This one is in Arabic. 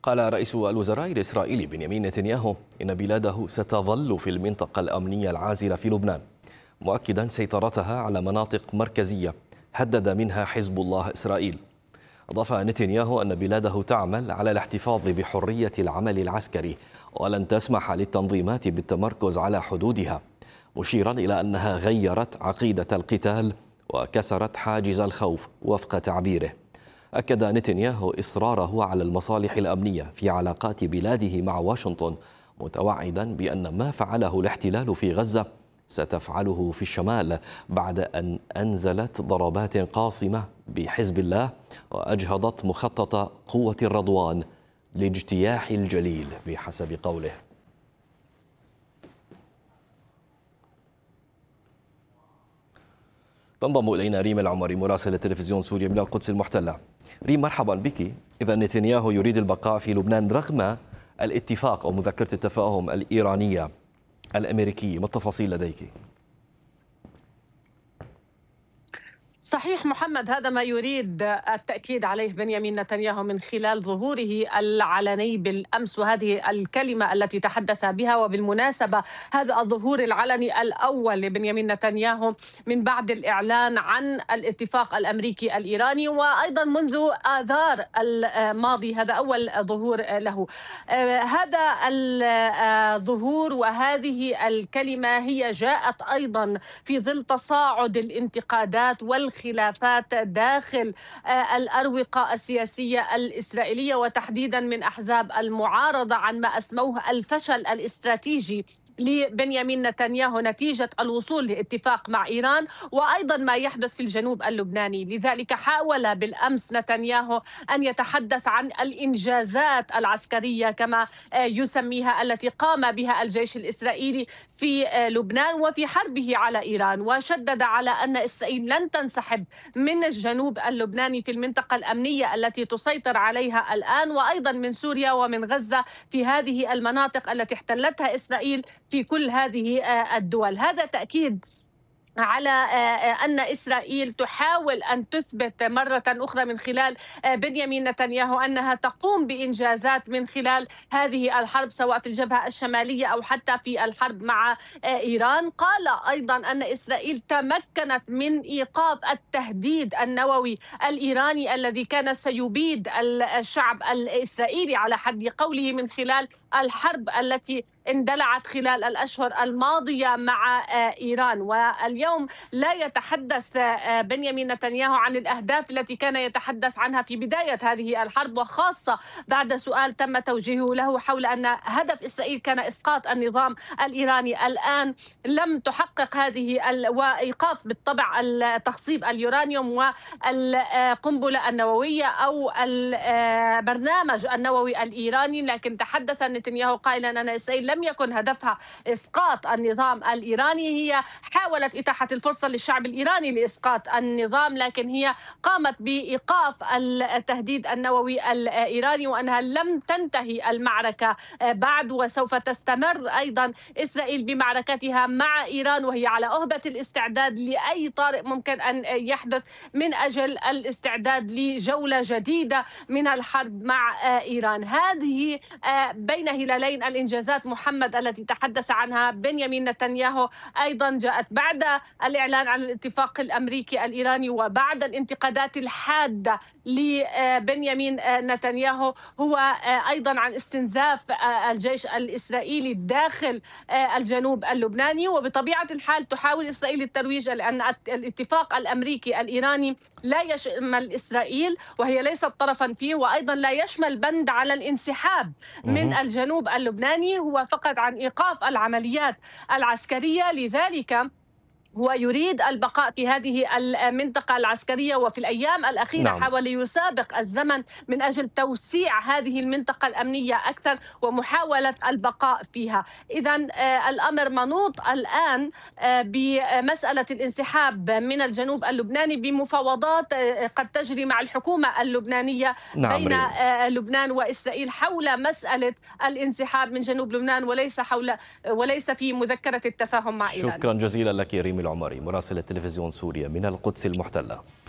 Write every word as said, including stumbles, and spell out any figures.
قال رئيس الوزراء الإسرائيلي بنيامين نتنياهو إن بلاده ستظل في المنطقة الأمنية العازلة في لبنان، مؤكدا سيطرتها على مناطق مركزية هدد منها حزب الله إسرائيل. أضاف نتنياهو أن بلاده تعمل على الاحتفاظ بحرية العمل العسكري ولن تسمح للتنظيمات بالتمركز على حدودها، مشيرا إلى أنها غيرت عقيدة القتال وكسرت حاجز الخوف وفق تعبيره. أكد نتنياهو إصراره على المصالح الأمنية في علاقات بلاده مع واشنطن، متوعدا بأن ما فعله الاحتلال في غزة ستفعله في الشمال بعد أن أنزلت ضربات قاصمة بحزب الله وأجهضت مخطط قوة الرضوان لاجتياح الجليل بحسب قوله. تنضم إلينا ريم العمري مراسلة تلفزيون سوريا من القدس المحتلة. ريم، مرحبا بك. إذا نتنياهو يريد البقاء في لبنان رغم الاتفاق أو مذكرة التفاهم الإيرانية الأمريكية، ما التفاصيل لديك؟ صحيح محمد، هذا ما يريد التأكيد عليه بنيامين نتنياهو من خلال ظهوره العلني بالأمس، وهذه الكلمة التي تحدث بها. وبالمناسبة هذا الظهور العلني الأول لبنيامين نتنياهو من بعد الإعلان عن الاتفاق الأمريكي الإيراني، وأيضا منذ آذار الماضي هذا أول ظهور له. هذا الظهور وهذه الكلمة هي جاءت أيضا في ظل تصاعد الانتقادات وال خلافات داخل الأروقة السياسية الإسرائيلية، وتحديدا من أحزاب المعارضة عن ما أسموه الفشل الاستراتيجي لبنيامين نتنياهو نتيجة الوصول لاتفاق مع إيران، وأيضا ما يحدث في الجنوب اللبناني. لذلك حاول بالأمس نتنياهو أن يتحدث عن الإنجازات العسكرية كما يسميها التي قام بها الجيش الإسرائيلي في لبنان وفي حربه على إيران، وشدد على أن إسرائيل لن تنسحب من الجنوب اللبناني في المنطقة الأمنية التي تسيطر عليها الآن، وأيضا من سوريا ومن غزة في هذه المناطق التي احتلتها إسرائيل في كل هذه الدول. هذا تأكيد على أن إسرائيل تحاول أن تثبت مرة أخرى من خلال بنيامين نتنياهو أنها تقوم بإنجازات من خلال هذه الحرب، سواء في الجبهة الشمالية أو حتى في الحرب مع إيران. قال أيضا أن إسرائيل تمكنت من إيقاف التهديد النووي الإيراني الذي كان سيبيد الشعب الإسرائيلي على حد قوله من خلال الحرب التي اندلعت خلال الأشهر الماضية مع إيران. واليوم لا يتحدث بنيامين نتنياهو عن الأهداف التي كان يتحدث عنها في بداية هذه الحرب، وخاصة بعد سؤال تم توجيهه له حول أن هدف إسرائيل كان إسقاط النظام الإيراني. الآن لم تحقق هذه ال... وإيقاف بالطبع تخصيب اليورانيوم والقنبلة النووية أو البرنامج النووي الإيراني، لكن تحدث نتنياهو قائلا أن إسرائيل لم يكن هدفها إسقاط النظام الإيراني، هي حاولت إتاحة الفرصة للشعب الإيراني لإسقاط النظام، لكن هي قامت بإيقاف التهديد النووي الإيراني، وأنها لم تنتهي المعركة بعد، وسوف تستمر أيضا إسرائيل بمعركتها مع إيران، وهي على أهبة الاستعداد لأي طارئ ممكن أن يحدث من أجل الاستعداد لجولة جديدة من الحرب مع إيران. هذه بين هلالين الإنجازات محمد التي تحدث عنها بنيامين نتنياهو أيضا جاءت بعد الإعلان عن الاتفاق الأمريكي الإيراني وبعد الانتقادات الحادة لبنيامين نتنياهو، هو أيضا عن استنزاف الجيش الإسرائيلي داخل الجنوب اللبناني. وبطبيعة الحال تحاول إسرائيل الترويج لأن الاتفاق الأمريكي الإيراني لا يشمل إسرائيل وهي ليست طرفا فيه، وأيضا لا يشمل بند على الانسحاب من الجنوب اللبناني، هو فقط عن إيقاف العمليات العسكرية. لذلك هو يريد البقاء في هذه المنطقة العسكرية، وفي الأيام الأخيرة نعم. حاول يسابق الزمن من أجل توسيع هذه المنطقة الأمنية أكثر ومحاولة البقاء فيها. إذن الأمر منوط الآن بمسألة الانسحاب من الجنوب اللبناني بمفاوضات قد تجري مع الحكومة اللبنانية نعم بين ريم. لبنان وإسرائيل حول مسألة الانسحاب من جنوب لبنان، وليس حول وليس في مذكرة التفاهم مع إيران. شكرا جزيلا لك ريم العمري مراسلة تلفزيون سوريا من القدس المحتلة.